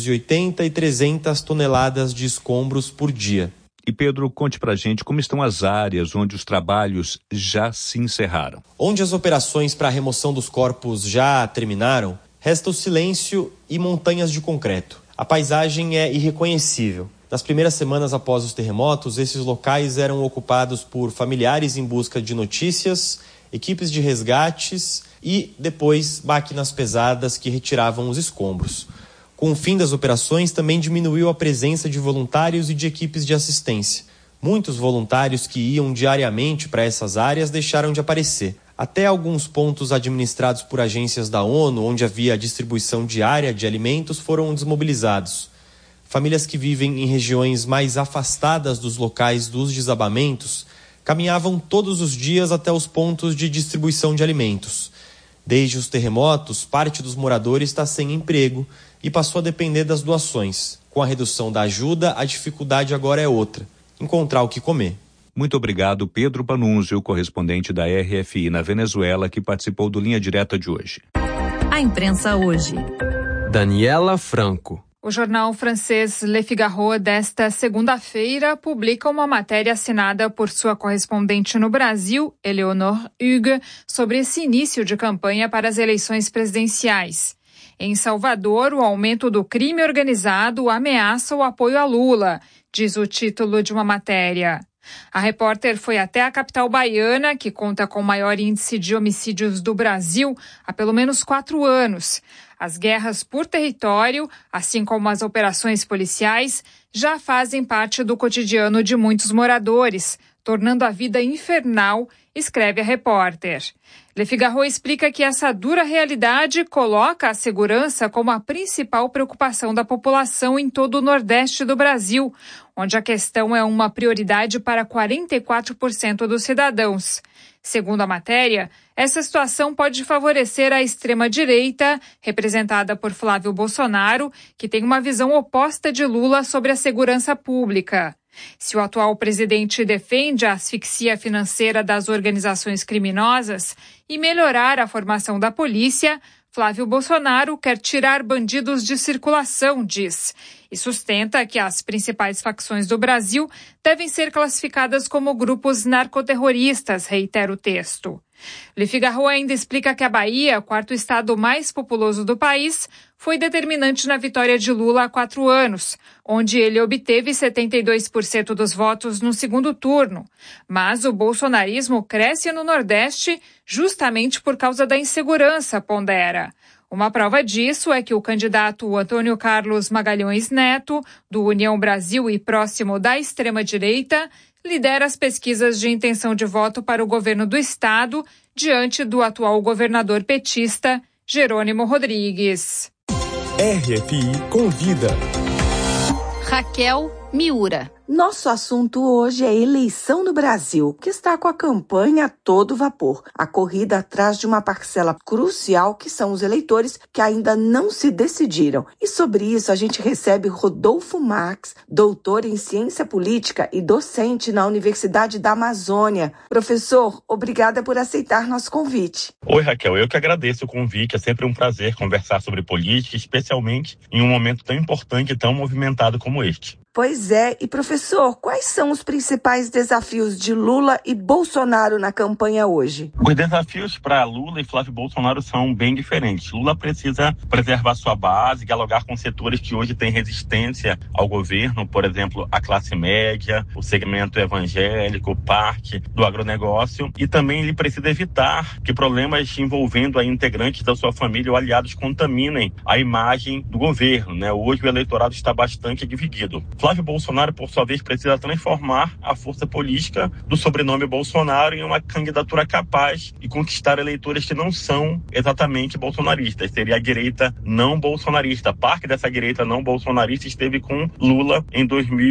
280 e 300 toneladas de escombros por dia. E Pedro, conte pra gente como estão as áreas onde os trabalhos já se encerraram. Onde as operações para a remoção dos corpos já terminaram, resta o silêncio e montanhas de concreto. A paisagem é irreconhecível. Nas primeiras semanas após os terremotos, esses locais eram ocupados por familiares em busca de notícias, equipes de resgates e, depois, máquinas pesadas que retiravam os escombros. Com o fim das operações, também diminuiu a presença de voluntários e de equipes de assistência. Muitos voluntários que iam diariamente para essas áreas deixaram de aparecer. Até alguns pontos administrados por agências da ONU, onde havia distribuição diária de alimentos, foram desmobilizados. Famílias que vivem em regiões mais afastadas dos locais dos desabamentos caminhavam todos os dias até os pontos de distribuição de alimentos. Desde os terremotos, parte dos moradores está sem emprego e passou a depender das doações. Com a redução da ajuda, a dificuldade agora é outra: encontrar o que comer. Muito obrigado, Pedro Panunzio, correspondente da RFI na Venezuela, que participou do Linha Direta de hoje. A imprensa hoje. Daniela Franco. O jornal francês Le Figaro desta segunda-feira publica uma matéria assinada por sua correspondente no Brasil, Eleonore Hugues, sobre esse início de campanha para as eleições presidenciais. Em Salvador, o aumento do crime organizado ameaça o apoio a Lula, diz o título de uma matéria. A repórter foi até a capital baiana, que conta com o maior índice de homicídios do Brasil há pelo menos 4 anos. As guerras por território, assim como as operações policiais, já fazem parte do cotidiano de muitos moradores, tornando a vida infernal, escreve a repórter. Le Figaro explica que essa dura realidade coloca a segurança como a principal preocupação da população em todo o Nordeste do Brasil, onde a questão é uma prioridade para 44% dos cidadãos. Segundo a matéria, essa situação pode favorecer a extrema-direita, representada por Flávio Bolsonaro, que tem uma visão oposta de Lula sobre a segurança pública. Se o atual presidente defende a asfixia financeira das organizações criminosas e melhorar a formação da polícia, Flávio Bolsonaro quer tirar bandidos de circulação, diz, e sustenta que as principais facções do Brasil devem ser classificadas como grupos narcoterroristas, reitera o texto. Le Figaro ainda explica que a Bahia, quarto estado mais populoso do país, foi determinante na vitória de Lula há 4 anos, onde ele obteve 72% dos votos no segundo turno. Mas o bolsonarismo cresce no Nordeste justamente por causa da insegurança, pondera. Uma prova disso é que o candidato Antônio Carlos Magalhães Neto, do União Brasil e próximo da extrema-direita, lidera as pesquisas de intenção de voto para o governo do estado, diante do atual governador petista, Jerônimo Rodrigues. RFI Convida. Raquel Miura. Nosso assunto hoje é a eleição no Brasil, que está com a campanha a todo vapor. A corrida atrás de uma parcela crucial, que são os eleitores que ainda não se decidiram. E sobre isso a gente recebe Rodolfo Marques, doutor em ciência política e docente na Universidade da Amazônia. Professor, obrigada por aceitar nosso convite. Oi, Raquel, eu que agradeço o convite. É sempre um prazer conversar sobre política, especialmente em um momento tão importante e tão movimentado como este. Pois é, e professor, quais são os principais desafios de Lula e Bolsonaro na campanha hoje? Os desafios para Lula e Flávio Bolsonaro são bem diferentes. Lula precisa preservar sua base, dialogar com setores que hoje têm resistência ao governo, por exemplo, a classe média, o segmento evangélico, parte do agronegócio, e também ele precisa evitar que problemas envolvendo a integrantes da sua família ou aliados contaminem a imagem do governo, né? Hoje o eleitorado está bastante dividido. Flávio Bolsonaro, por sua vez, precisa transformar a força política do sobrenome Bolsonaro em uma candidatura capaz de conquistar eleitores que não são exatamente bolsonaristas. Seria a direita não bolsonarista. Parte dessa direita não bolsonarista esteve com Lula em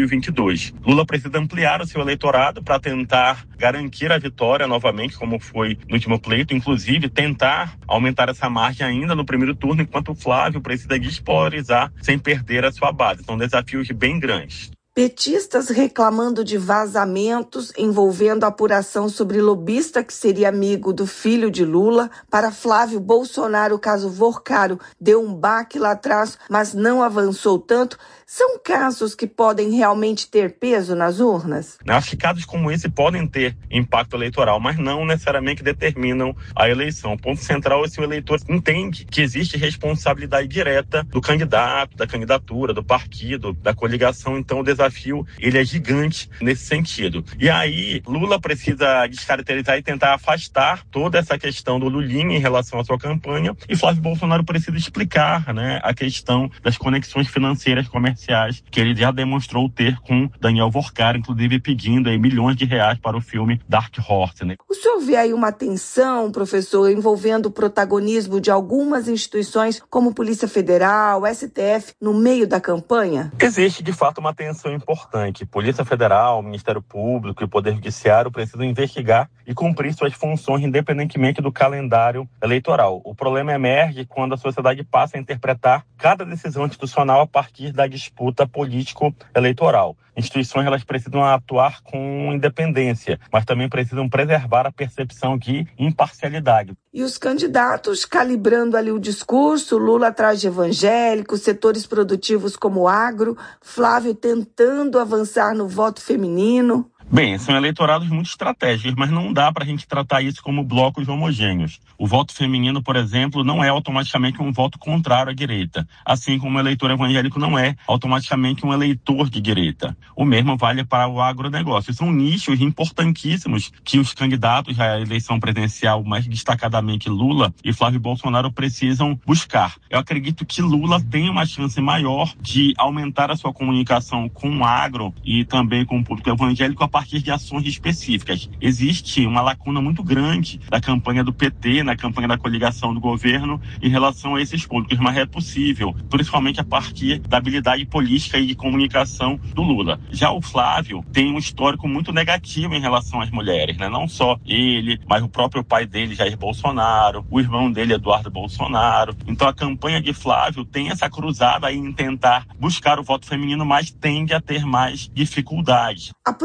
2022. Lula precisa ampliar o seu eleitorado para tentar garantir a vitória novamente, como foi no último pleito, inclusive tentar aumentar essa margem ainda no primeiro turno, enquanto Flávio precisa despolarizar sem perder a sua base. São desafios bem grandes. Petistas reclamando de vazamentos envolvendo a apuração sobre lobista que seria amigo do filho de Lula. Para Flávio Bolsonaro, o caso Vorcaro deu um baque lá atrás, mas não avançou tanto. São casos que podem realmente ter peso nas urnas? Acho que casos como esse podem ter impacto eleitoral, mas não necessariamente determinam a eleição. O ponto central é se o eleitor entende que existe responsabilidade direta do candidato, da candidatura, do partido, da coligação. Então o desafio ele é gigante nesse sentido. E aí Lula precisa descaracterizar e tentar afastar toda essa questão do Lulinha em relação à sua campanha, e Flávio Bolsonaro precisa explicar, né, a questão das conexões financeiras comerciais que ele já demonstrou ter com Daniel Vorcaro, inclusive pedindo aí milhões de reais para o filme Dark Horse, né? O senhor vê aí uma tensão, professor, envolvendo o protagonismo de algumas instituições como Polícia Federal, STF, no meio da campanha? Existe, de fato, uma tensão importante. Polícia Federal, Ministério Público e Poder Judiciário precisam investigar e cumprir suas funções independentemente do calendário eleitoral. O problema emerge quando a sociedade passa a interpretar cada decisão institucional a partir da disputa político-eleitoral. Instituições elas precisam atuar com independência, mas também precisam preservar a percepção de imparcialidade. E os candidatos calibrando ali o discurso, Lula atrás de evangélicos, setores produtivos como o agro, Flávio tentando avançar no voto feminino. Bem, são eleitorados muito estratégicos, mas não dá para a gente tratar isso como blocos homogêneos. O voto feminino, por exemplo, não é automaticamente um voto contrário à direita, assim como o eleitor evangélico não é automaticamente um eleitor de direita. O mesmo vale para o agronegócio. São nichos importantíssimos que os candidatos à eleição presidencial, mais destacadamente Lula e Flávio Bolsonaro, precisam buscar. Eu acredito que Lula tem uma chance maior de aumentar a sua comunicação com o agro e também com o público evangélico a partir de ações específicas. Existe uma lacuna muito grande da campanha do PT, na campanha da coligação do governo, em relação a esses públicos, mas é possível, principalmente a partir da habilidade política e de comunicação do Lula. Já o Flávio tem um histórico muito negativo em relação às mulheres, né? Não só ele, mas o próprio pai dele, Jair Bolsonaro, o irmão dele, Eduardo Bolsonaro. Então a campanha de Flávio tem essa cruzada aí em tentar buscar o voto feminino, mas tende a ter mais dificuldade. A propaganda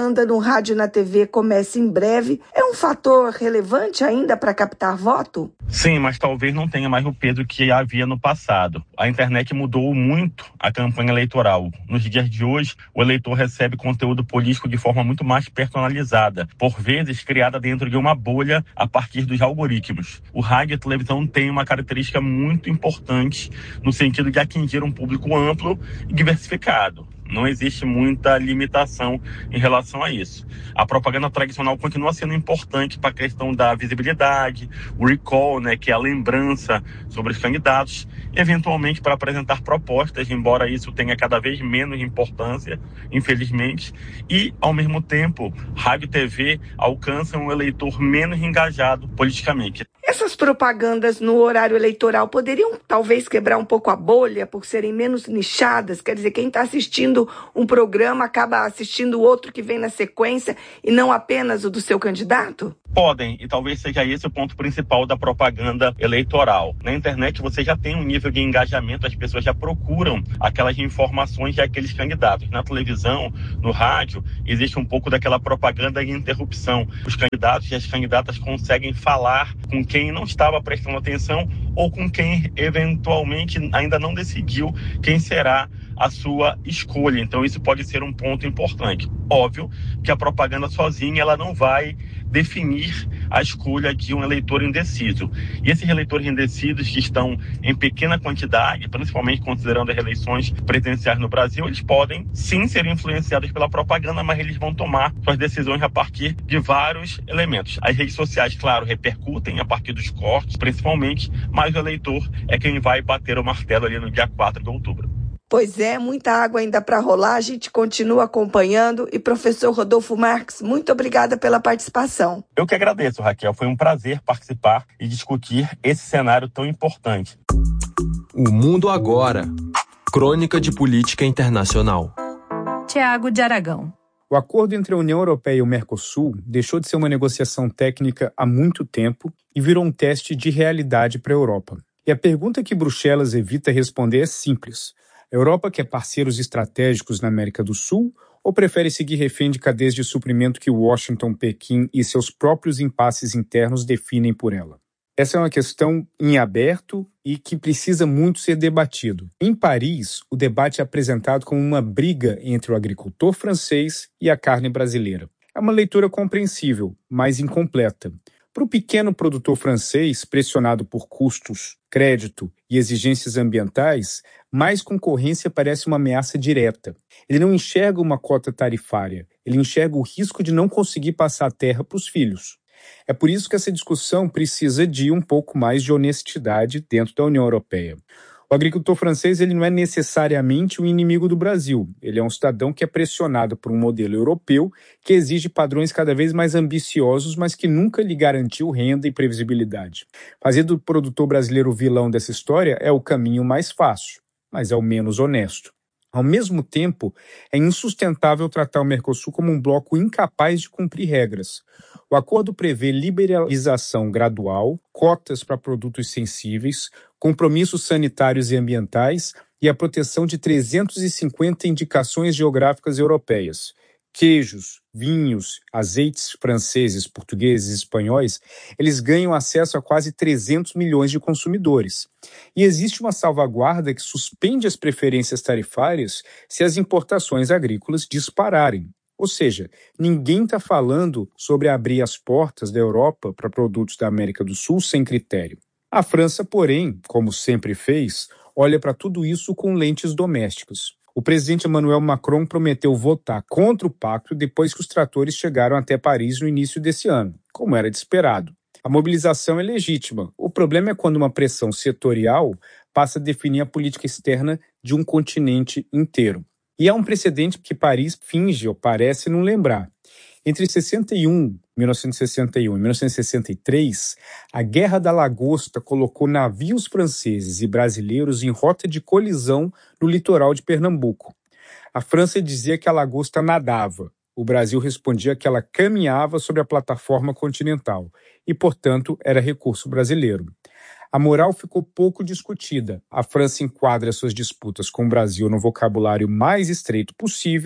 propaganda no rádio e na TV comece em breve é um fator relevante ainda para captar voto? Sim, mas talvez não tenha mais o peso que havia no passado. A internet mudou muito a campanha eleitoral. Nos dias de hoje, o eleitor recebe conteúdo político de forma muito mais personalizada, por vezes criada dentro de uma bolha a partir dos algoritmos. O rádio e a televisão têm uma característica muito importante no sentido de atingir um público amplo e diversificado. Não existe muita limitação em relação a isso. A propaganda tradicional continua sendo importante para a questão da visibilidade, o recall, que é a lembrança sobre os candidatos, eventualmente para apresentar propostas, embora isso tenha cada vez menos importância, infelizmente, e, ao mesmo tempo, rádio e TV alcançam um eleitor menos engajado politicamente. Essas propagandas no horário eleitoral poderiam talvez quebrar um pouco a bolha por serem menos nichadas? Quer dizer, quem está assistindo um programa acaba assistindo outro que vem na sequência e não apenas o do seu candidato? Podem, e talvez seja esse o ponto principal da propaganda eleitoral. Na internet você já tem um nível de engajamento, as pessoas já procuram aquelas informações de aqueles candidatos. Na televisão, no rádio, existe um pouco daquela propaganda de interrupção. Os candidatos e as candidatas conseguem falar com quem não estava prestando atenção ou com quem eventualmente ainda não decidiu quem será a sua escolha. Então isso pode ser um ponto importante. Óbvio que a propaganda sozinha ela não vai definir a escolha de um eleitor indeciso. E esses eleitores indecisos que estão em pequena quantidade, principalmente considerando as eleições presidenciais no Brasil, eles podem sim ser influenciados pela propaganda, mas eles vão tomar suas decisões a partir de vários elementos. As redes sociais, claro, repercutem a partir dos cortes, principalmente, mas o eleitor é quem vai bater o martelo ali no dia 4 de outubro. Pois é, muita água ainda para rolar, a gente continua acompanhando. E professor Rodolfo Marques, muito obrigada pela participação. Eu que agradeço, Raquel. Foi um prazer participar e discutir esse cenário tão importante. O Mundo Agora. Crônica de Política Internacional. Tiago de Aragão. O acordo entre a União Europeia e o Mercosul deixou de ser uma negociação técnica há muito tempo e virou um teste de realidade para a Europa. E a pergunta que Bruxelas evita responder é simples. A Europa quer parceiros estratégicos na América do Sul ou prefere seguir refém de cadeias de suprimento que Washington, Pequim e seus próprios impasses internos definem por ela? Essa é uma questão em aberto e que precisa muito ser debatido. Em Paris, o debate é apresentado como uma briga entre o agricultor francês e a carne brasileira. É uma leitura compreensível, mas incompleta. Para o pequeno produtor francês, pressionado por custos, crédito e exigências ambientais, mais concorrência parece uma ameaça direta. Ele não enxerga uma cota tarifária, ele enxerga o risco de não conseguir passar a terra para os filhos. É por isso que essa discussão precisa de um pouco mais de honestidade dentro da União Europeia. O agricultor francês ele não é necessariamente um inimigo do Brasil. Ele é um cidadão que é pressionado por um modelo europeu que exige padrões cada vez mais ambiciosos, mas que nunca lhe garantiu renda e previsibilidade. Fazer do produtor brasileiro o vilão dessa história é o caminho mais fácil, mas é o menos honesto. Ao mesmo tempo, é insustentável tratar o Mercosul como um bloco incapaz de cumprir regras. O acordo prevê liberalização gradual, cotas para produtos sensíveis, compromissos sanitários e ambientais e a proteção de 350 indicações geográficas europeias. Queijos, vinhos, azeites franceses, portugueses e espanhóis, eles ganham acesso a quase 300 milhões de consumidores. E existe uma salvaguarda que suspende as preferências tarifárias se as importações agrícolas dispararem. Ou seja, ninguém está falando sobre abrir as portas da Europa para produtos da América do Sul sem critério. A França, porém, como sempre fez, olha para tudo isso com lentes domésticas. O presidente Emmanuel Macron prometeu votar contra o pacto depois que os tratores chegaram até Paris no início desse ano, como era de esperado. A mobilização é legítima. O problema é quando uma pressão setorial passa a definir a política externa de um continente inteiro. E é um precedente que Paris finge ou parece não lembrar. Entre 1961 e 1963, a Guerra da Lagosta colocou navios franceses e brasileiros em rota de colisão no litoral de Pernambuco. A França dizia que a lagosta nadava. O Brasil respondia que ela caminhava sobre a plataforma continental e, portanto, era recurso brasileiro. A moral ficou pouco discutida. A França enquadra suas disputas com o Brasil no vocabulário mais estreito possível,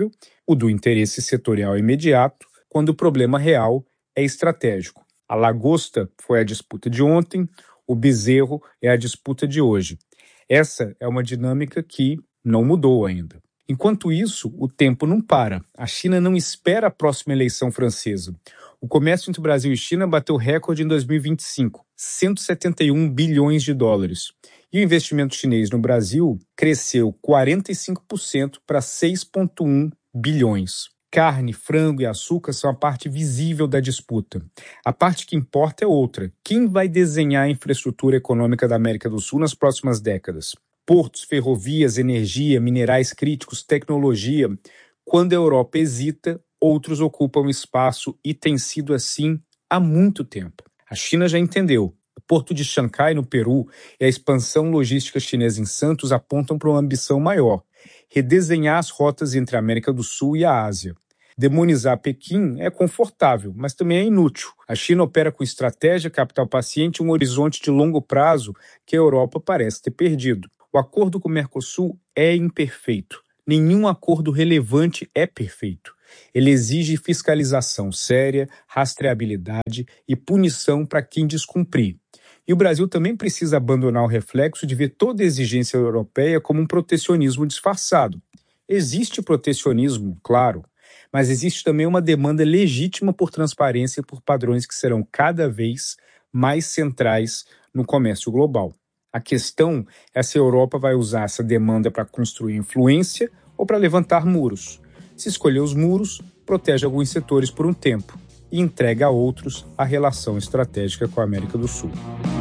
O do interesse setorial imediato, quando o problema real é estratégico. A lagosta foi a disputa de ontem, o bezerro é a disputa de hoje. Essa é uma dinâmica que não mudou ainda. Enquanto isso, o tempo não para. A China não espera a próxima eleição francesa. O comércio entre o Brasil e China bateu recorde em 2025, 171 bilhões de dólares. E o investimento chinês no Brasil cresceu 45% para 6,1 bilhões. Carne, frango e açúcar são a parte visível da disputa. A parte que importa é outra. Quem vai desenhar a infraestrutura econômica da América do Sul nas próximas décadas? Portos, ferrovias, energia, minerais críticos, tecnologia. Quando a Europa hesita, outros ocupam espaço e tem sido assim há muito tempo. A China já entendeu. O porto de Xangai, no Peru, e a expansão logística chinesa em Santos apontam para uma ambição maior: redesenhar as rotas entre a América do Sul e a Ásia. Demonizar Pequim é confortável, mas também é inútil. A China opera com estratégia, capital paciente e um horizonte de longo prazo que a Europa parece ter perdido. O acordo com o Mercosul é imperfeito. Nenhum acordo relevante é perfeito. Ele exige fiscalização séria, rastreabilidade e punição para quem descumprir. E o Brasil também precisa abandonar o reflexo de ver toda exigência europeia como um protecionismo disfarçado. Existe protecionismo, claro, mas existe também uma demanda legítima por transparência e por padrões que serão cada vez mais centrais no comércio global. A questão é se a Europa vai usar essa demanda para construir influência ou para levantar muros. Se escolher os muros, protege alguns setores por um tempo e entrega a outros a relação estratégica com a América do Sul.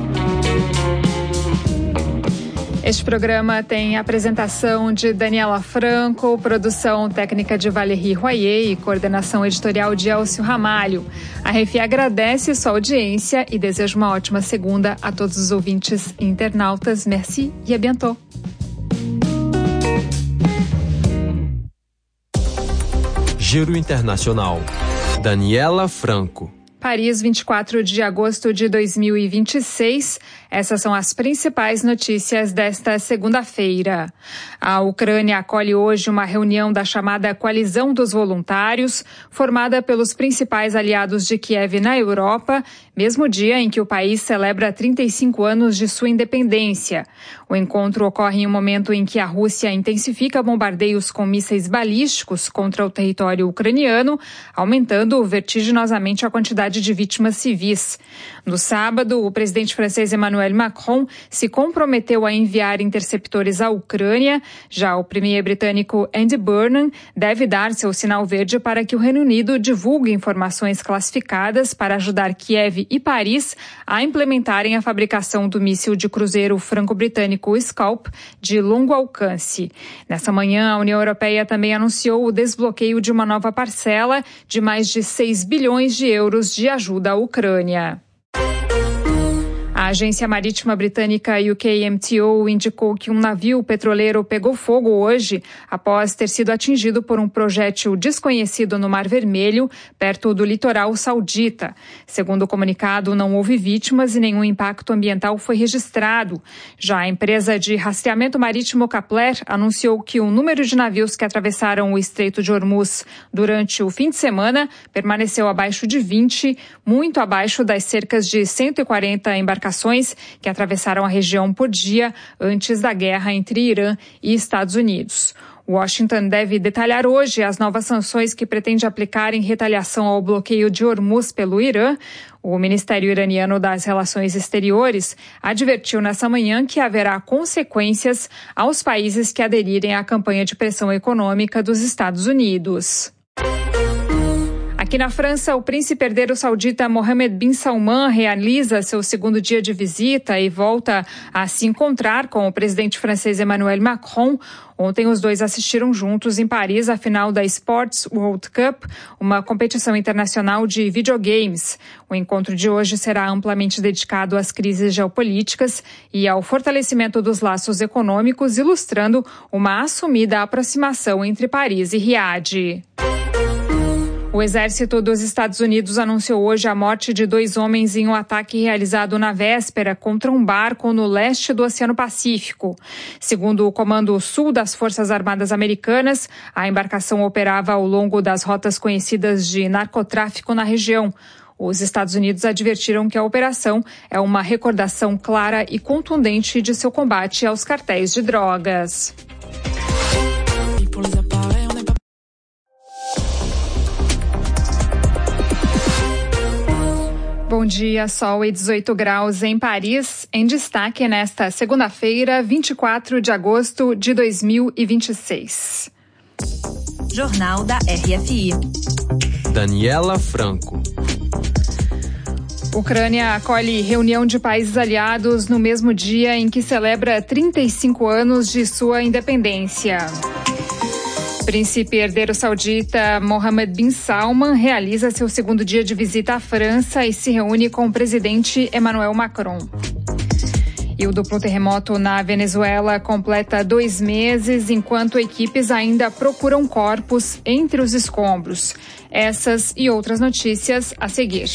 Este programa tem apresentação de Daniela Franco, produção técnica de Valérie Royer e coordenação editorial de Elcio Ramalho. A RFI agradece sua audiência e deseja uma ótima segunda a todos os ouvintes e internautas. Merci e à bientôt. Giro Internacional. Daniela Franco. Paris, 24 de agosto de 2026. Essas são as principais notícias desta segunda-feira. A Ucrânia acolhe hoje uma reunião da chamada Coalizão dos Voluntários, formada pelos principais aliados de Kiev na Europa, mesmo dia em que o país celebra 35 anos de sua independência. O encontro ocorre em um momento em que a Rússia intensifica bombardeios com mísseis balísticos contra o território ucraniano, aumentando vertiginosamente a quantidade de vítimas civis. No sábado, o presidente francês Emmanuel Macron se comprometeu a enviar interceptores à Ucrânia. Já o premier britânico Andy Burnham deve dar seu sinal verde para que o Reino Unido divulgue informações classificadas para ajudar Kiev e Paris a implementarem a fabricação do míssil de cruzeiro franco-britânico Scalp de longo alcance. Nessa manhã, a União Europeia também anunciou o desbloqueio de uma nova parcela de mais de 6 bilhões de euros de ajuda à Ucrânia. A agência marítima britânica UKMTO indicou que um navio petroleiro pegou fogo hoje após ter sido atingido por um projétil desconhecido no Mar Vermelho, perto do litoral saudita. Segundo o comunicado, não houve vítimas e nenhum impacto ambiental foi registrado. Já a empresa de rastreamento marítimo Kepler anunciou que o número de navios que atravessaram o Estreito de Hormuz durante o fim de semana permaneceu abaixo de 20, muito abaixo das cerca de 140 embarcações que atravessaram a região por dia antes da guerra entre Irã e Estados Unidos. Washington deve detalhar hoje as novas sanções que pretende aplicar em retaliação ao bloqueio de Hormuz pelo Irã. O Ministério Iraniano das Relações Exteriores advertiu nessa manhã que haverá consequências aos países que aderirem à campanha de pressão econômica dos Estados Unidos. Aqui na França, o príncipe herdeiro saudita Mohammed bin Salman realiza seu segundo dia de visita e volta a se encontrar com o presidente francês Emmanuel Macron. Ontem, os dois assistiram juntos em Paris a final da Sports World Cup, uma competição internacional de videogames. O encontro de hoje será amplamente dedicado às crises geopolíticas e ao fortalecimento dos laços econômicos, ilustrando uma assumida aproximação entre Paris e Riad. O exército dos Estados Unidos anunciou hoje a morte de 2 homens em um ataque realizado na véspera contra um barco no leste do Oceano Pacífico. Segundo o Comando Sul das Forças Armadas Americanas, a embarcação operava ao longo das rotas conhecidas de narcotráfico na região. Os Estados Unidos advertiram que a operação é uma recordação clara e contundente de seu combate aos cartéis de drogas. Bom dia, sol e 18 graus em Paris. Em destaque nesta segunda-feira, 24 de agosto de 2026. Jornal da RFI. Daniela Franco. Ucrânia acolhe reunião de países aliados no mesmo dia em que celebra 35 anos de sua independência. Príncipe herdeiro saudita Mohammed bin Salman realiza seu segundo dia de visita à França e se reúne com o presidente Emmanuel Macron. E o duplo terremoto na Venezuela completa 2 meses, enquanto equipes ainda procuram corpos entre os escombros. Essas e outras notícias a seguir.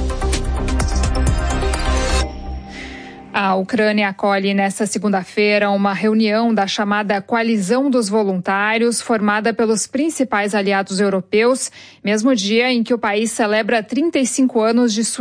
A Ucrânia acolhe nesta segunda-feira uma reunião da chamada Coalizão dos Voluntários, formada pelos principais aliados europeus, mesmo dia em que o país celebra 35 anos de sua